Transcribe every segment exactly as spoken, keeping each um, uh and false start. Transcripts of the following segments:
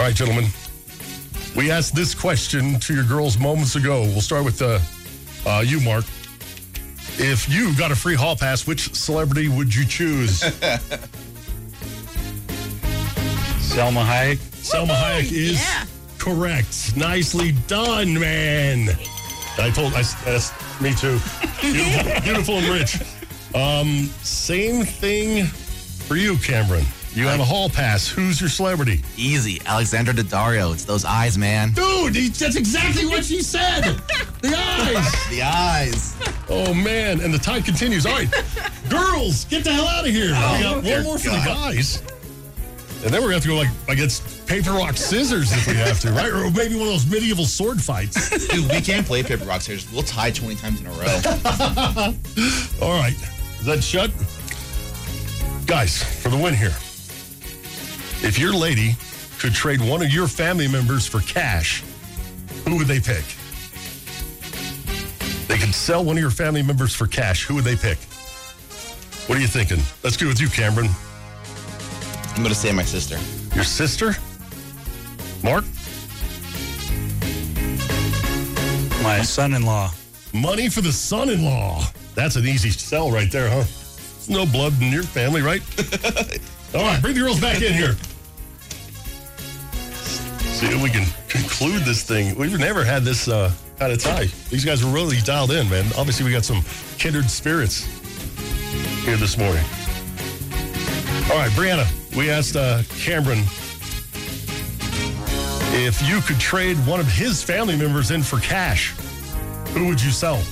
All right, gentlemen. We asked this question to your girls moments ago. We'll start with uh, uh, you, Mark. If you got a free hall pass, which celebrity would you choose? Selma Hayek. Selma Hayek is Yeah. correct. Nicely done, man. I told, I, that's me too. Beautiful, beautiful and rich. Um, same thing for you, Cameron. You have a hall pass. Who's your celebrity? Easy. Alexandra Daddario. It's those eyes, man. Dude, he- that's exactly what she said. The eyes. The eyes. Oh, man. And the tie continues. All right. Girls, get the hell out of here. Oh, we got one dear more for God. the guys. And then we're going to have to go like against paper, rock, scissors if we have to, right? Or maybe one of those medieval sword fights. Dude, we can't play paper, rock, scissors. We'll tie twenty times in a row. All right. Is that shut? Guys, for the win here. If your lady could trade one of your family members for cash, who would they pick? They could sell one of your family members for cash. Who would they pick? What are you thinking? Let's go with you, Cameron. I'm going to say my sister. Your sister? Mark? My son-in-law. Money for the son-in-law. That's an easy sell right there, huh? There's no blood in your family, right? All right, bring the girls back in here. See if we can conclude this thing. We've never had this uh, kind of tie. These guys were really dialed in, man. Obviously, we got some kindred spirits here this morning. All right, Brianna, we asked uh, Cameron if you could trade one of his family members in for cash, who would you sell?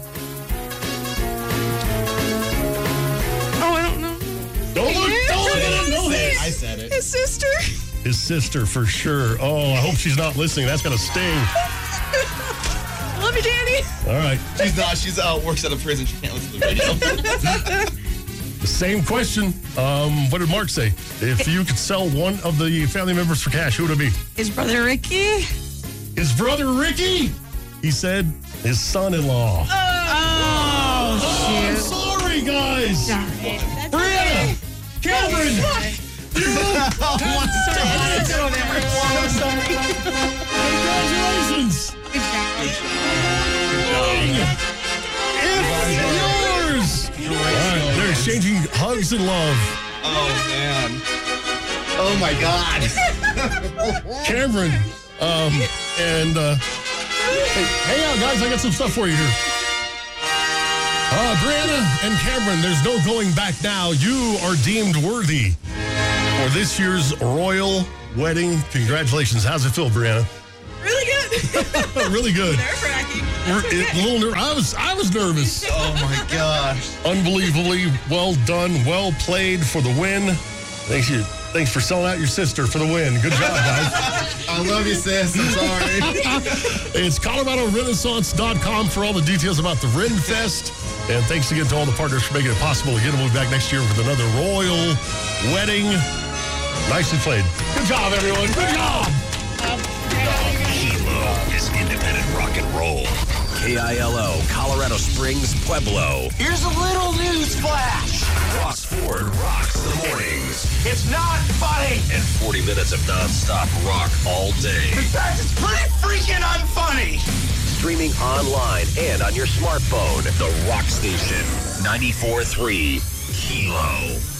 Oh, I don't know. Don't look, don't look at it, no hits. I said it. His sister. His sister, for sure. Oh, I hope she's not listening. That's going to sting. Love you, Danny. All right. She's not. She's uh, works at a prison. She can't listen to the radio. The same question. Um, what did Mark say? If you could sell one of the family members for cash, who would it be? His brother Ricky. His brother, Ricky? He said his son-in-law. Oh, Oh, I'm shoot. sorry, guys. Darn it. That's Brianna, okay. Cameron, you. Sorry, I didn't go there. I'm so sorry. Congratulations. Good job. It's yours. All right, they're exchanging hugs and love. Oh, man. Oh, my God. Cameron, um, and uh, hey, hang on, guys. I got some stuff for you here. Uh, Brianna and Cameron, there's no going back now. You are deemed worthy for this year's royal wedding. Congratulations. How's it feel, Brianna? Really good. Really good. Nerve-wracking. We're- it- a little ner- I was, I was nervous. Oh, my gosh. Unbelievably well done, well played for the win. Thanks you. Thanks for selling out your sister for the win. Good job, guys. I love you, sis. I'm sorry. It's Colorado Renaissance dot com for all the details about the Ren Fest. And thanks again to all the partners for making it possible. Again, we'll be back next year with another royal wedding. Nicely played. Good job, everyone. Good job. Kilo is independent rock and roll. K I L O, Colorado Springs, Pueblo. Here's a little news flash. Ross Ford rocks the mornings. It's not funny. And forty minutes of nonstop rock all day. In fact, it's pretty freaking unfunny. Streaming online and on your smartphone. The Rock Station, ninety-four point three Kilo.